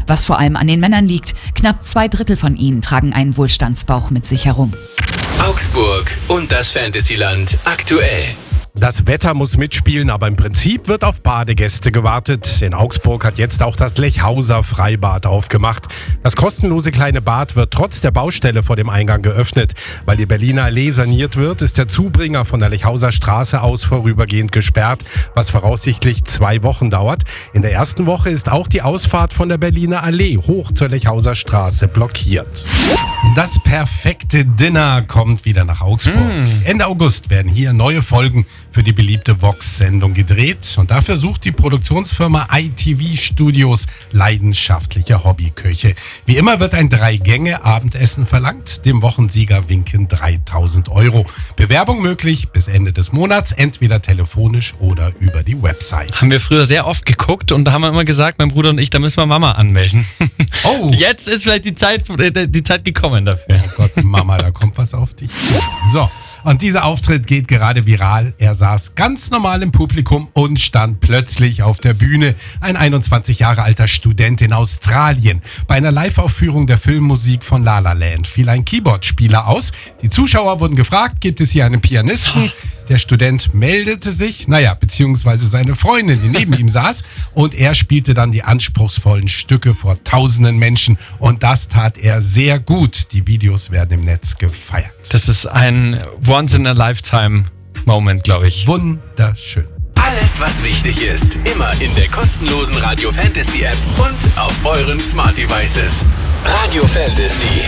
Was vor allem an den Männern liegt, knapp 2/3 von ihnen tragen einen Wohlstandsbauch mit sich herum. Augsburg und das Fantasyland aktuell. Das Wetter muss mitspielen, aber im Prinzip wird auf Badegäste gewartet. In Augsburg hat jetzt auch das Lechhauser Freibad aufgemacht. Das kostenlose kleine Bad wird trotz der Baustelle vor dem Eingang geöffnet. Weil die Berliner Allee saniert wird, ist der Zubringer von der Lechhauser Straße aus vorübergehend gesperrt, was voraussichtlich 2 Wochen dauert. In der ersten Woche ist auch die Ausfahrt von der Berliner Allee hoch zur Lechhauser Straße blockiert. Das perfekte Dinner kommt wieder nach Augsburg. Ende August werden hier neue Folgen für die beliebte Vox-Sendung gedreht. Und dafür sucht die Produktionsfirma ITV Studios leidenschaftliche Hobbyköche. Wie immer wird ein 3-Gänge-Abendessen verlangt. Dem Wochensieger winken 3.000 €. Bewerbung möglich bis Ende des Monats, entweder telefonisch oder über die Website. Haben wir früher sehr oft geguckt und da haben wir immer gesagt, mein Bruder und ich, da müssen wir Mama anmelden. Oh! Jetzt ist vielleicht die Zeit gekommen dafür. Oh Gott, Mama, da kommt was auf dich. So. Und dieser Auftritt geht gerade viral. Er saß ganz normal im Publikum und stand plötzlich auf der Bühne. Ein 21 Jahre alter Student in Australien. Bei einer Live-Aufführung der Filmmusik von La La Land fiel ein Keyboardspieler aus. Die Zuschauer wurden gefragt, gibt es hier einen Pianisten? Der Student meldete sich, beziehungsweise seine Freundin, die neben ihm saß. Und er spielte dann die anspruchsvollen Stücke vor tausenden Menschen. Und das tat er sehr gut. Die Videos werden im Netz gefeiert. Das ist ein Once-in-a-Lifetime-Moment, glaube ich. Wunderschön. Alles, was wichtig ist, immer in der kostenlosen Radio Fantasy App und auf euren Smart Devices. Radio Fantasy.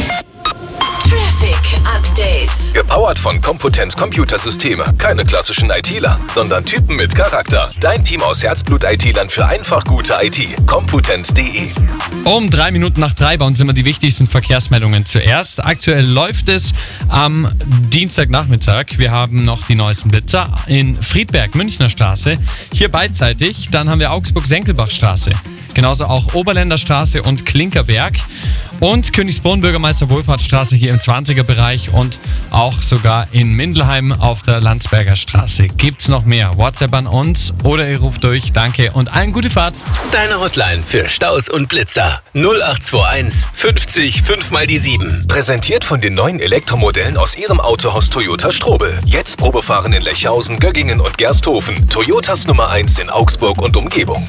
Traffic Update. Gepowert von Computent Computersysteme. Keine klassischen ITler, sondern Typen mit Charakter. Dein Team aus Herzblut-ITlern für einfach gute IT. Computent.de. Um 3:03 bei uns sind immer die wichtigsten Verkehrsmeldungen zuerst. Aktuell läuft es am Dienstagnachmittag. Wir haben noch die neuesten Blitzer in Friedberg, Münchner Straße. Hier beidseitig. Dann haben wir Augsburg-Senckelbachstraße. Genauso auch Oberländer Straße und Klinkerberg. Und Königsbrunn, Bürgermeister Wohlfahrtsstraße hier im 20er-Bereich und auch sogar in Mindelheim auf der Landsberger Straße. Gibt's noch mehr? WhatsApp an uns oder ihr ruft durch. Danke und allen gute Fahrt. Deine Hotline für Staus und Blitzer. 0821 50 5x7. Präsentiert von den neuen Elektromodellen aus Ihrem Autohaus Toyota Strobel. Jetzt Probefahren in Lechhausen, Göggingen und Gersthofen. Toyotas Nummer 1 in Augsburg und Umgebung.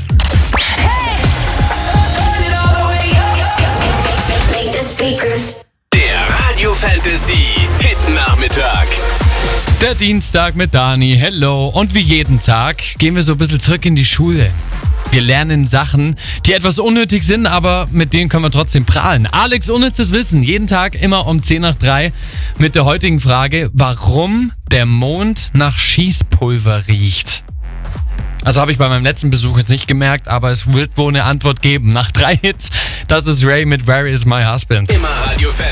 Der Radio Fantasy Hit Nachmittag. Der Dienstag mit Dani, hello. Und wie jeden Tag gehen wir so ein bisschen zurück in die Schule. Wir lernen Sachen, die etwas unnötig sind, aber mit denen können wir trotzdem prahlen. Alex unnützes Wissen, jeden Tag immer um 2:10 mit der heutigen Frage, warum der Mond nach Schießpulver riecht. Also habe ich bei meinem letzten Besuch jetzt nicht gemerkt, aber es wird wohl eine Antwort geben. Nach 3 Hits, das ist Ray mit Where is my husband? Immer Radio Fantasy.